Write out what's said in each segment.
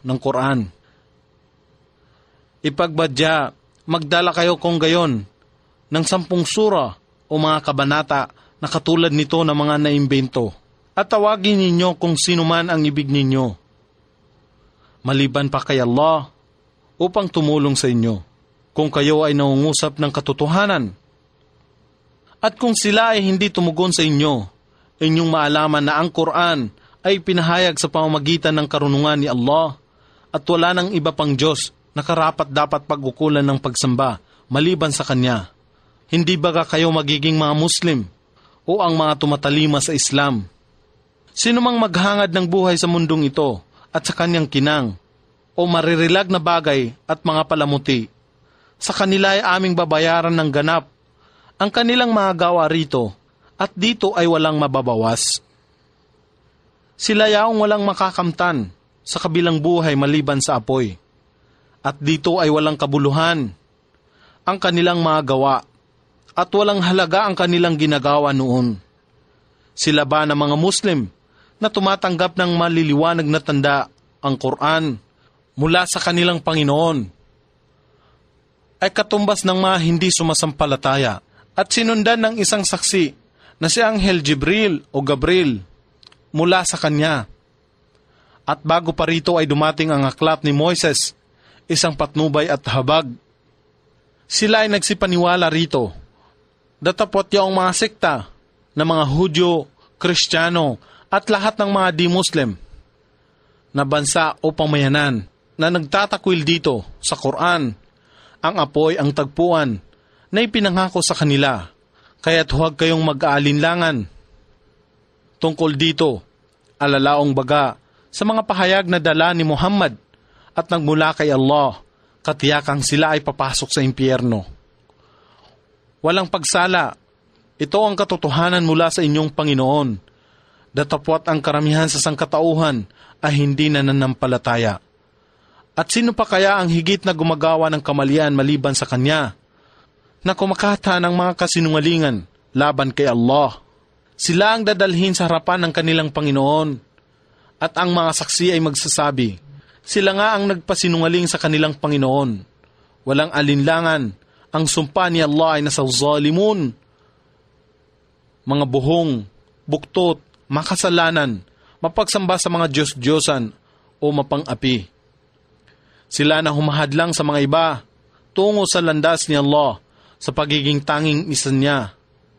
ng Quran. Ipagbadya, magdala kayo kung gayon ng 10 sura o mga kabanata na katulad nito na mga naimbento, at tawagin ninyo kung sino man ang ibig ninyo, maliban pa kay Allah, upang tumulong sa inyo, kung kayo ay nangungusap ng katotohanan. At kung sila ay hindi tumugon sa inyo, inyong maalaman na ang Quran ay pinahayag sa pamamagitan ng karunungan ni Allah, at wala nang iba pang Diyos na karapat-dapat pag-ukulan ng pagsamba maliban sa Kanya. Hindi baga kayo magiging mga Muslim o ang mga tumatalima sa Islam? Sino mang maghangad ng buhay sa mundong ito at sa kanyang kinang, o maririlag na bagay at mga palamuti, sa kanila ay aming babayaran ng ganap ang kanilang mga gawa rito, at dito ay walang mababawas. Sila yaong walang makakamtan sa kabilang buhay maliban sa apoy, at dito ay walang kabuluhan ang kanilang mga gawa, at walang halaga ang kanilang ginagawa noon. Sila ba na mga Muslim na tumatanggap ng maliliwanag na tanda, ang Quran, mula sa kanilang Panginoon, ay katumbas ng mga hindi sumasampalataya at sinundan ng isang saksi na si Anghel Jibril o Gabriel mula sa kanya. At bago pa rito ay dumating ang aklat ni Moises, isang patnubay at habag. Sila ay nagsipaniwala rito. Datapot yung mga sekta na mga Hudyo, Kristiyano at lahat ng mga di-Muslim na bansa o pamayanan na nagtatakwil dito sa Quran, ang apoy ang tagpuan na ipinangako sa kanila, kaya't huwag kayong mag-aalinlangan tungkol dito, alalaong baga sa mga pahayag na dala ni Muhammad at nagmula kay Allah, katiyakang sila ay papasok sa impyerno. Walang pagsala, ito ang katotohanan mula sa inyong Panginoon. Datapwat ang karamihan sa sangkatauhan ay hindi nananampalataya. At sino pa kaya ang higit na gumagawa ng kamalian maliban sa Kanya, na kumakata ng mga kasinungalingan laban kay Allah? Sila ang dadalhin sa harapan ng kanilang Panginoon, at ang mga saksi ay magsasabi, sila nga ang nagpasinungaling sa kanilang Panginoon. Walang alinlangan, ang sumpa ni Allah ay nasa zalimun, mga buhong, buktot, makasalanan, mapagsamba sa mga Diyos-Diyosan o mapang-api. Sila na humahadlang sa mga iba tungo sa landas ni Allah sa pagiging tanging isa niya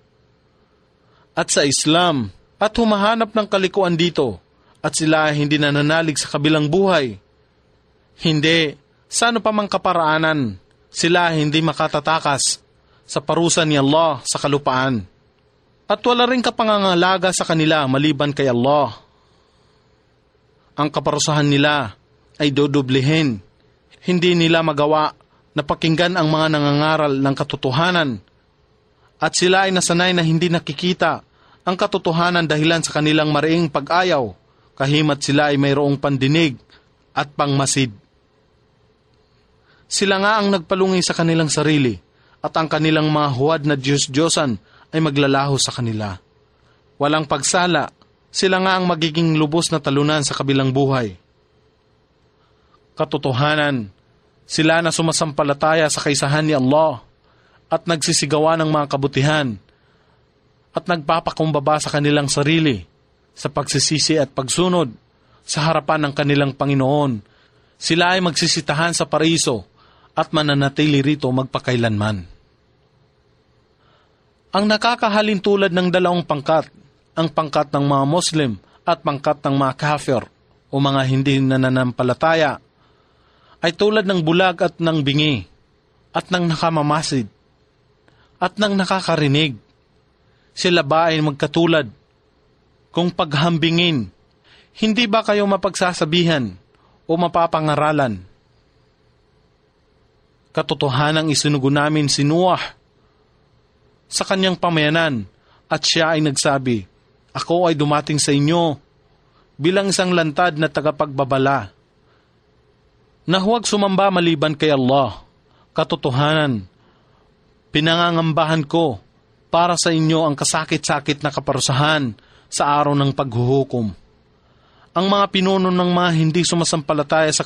at sa Islam, at humahanap ng kalikuan dito, at sila hindi nananalig sa kabilang buhay. Hindi, sa ano pa mang kaparaanan, sila hindi makatatakas sa parusa ni Allah sa kalupaan. At wala rin kapangangalaga sa kanila maliban kay Allah. Ang kaparusahan nila ay dodoblihin. Hindi nila magawa na pakinggan ang mga nangangaral ng katotohanan, at sila ay nasanay na hindi nakikita ang katotohanan dahilan sa kanilang mariing pag-ayaw, kahimat sila ay mayroong pandinig at pangmasid. Sila nga ang nagpalungi sa kanilang sarili, at ang kanilang mga huwad na Diyos-Diyosan ay maglalaho sa kanila. Walang pagsala, sila nga ang magiging lubos na talunan sa kabilang buhay. Katotohanan, sila na sumasampalataya sa kaisahan ni Allah at nagsisigawa ng mga kabutihan at nagpapakumbaba sa kanilang sarili sa pagsisisi at pagsunod sa harapan ng kanilang Panginoon. Sila ay magsisitahan sa paraiso at mananatili rito magpakailanman. Ang nakakahalin tulad ng dalawang pangkat, ang pangkat ng mga Muslim at pangkat ng mga kafir o mga hindi nananampalataya, ay tulad ng bulag at ng bingi, at ng nakamamasid, at ng nakakarinig. Sila ba ay magkatulad? Kung paghambingin, hindi ba kayo mapagsasabihan o mapapangaralan? Katotohanang isinugo namin si Noah sa kanyang pamayanan, at siya ay nagsabi, ako ay dumating sa inyo bilang isang lantad na tagapagbabala, na huwag sumamba maliban kay Allah. Katotohanan, pinangangambahan ko para sa inyo ang kasakit-sakit na kaparusahan sa araw ng paghuhukom. Ang mga pinuno ng mga hindi sumasampalataya sa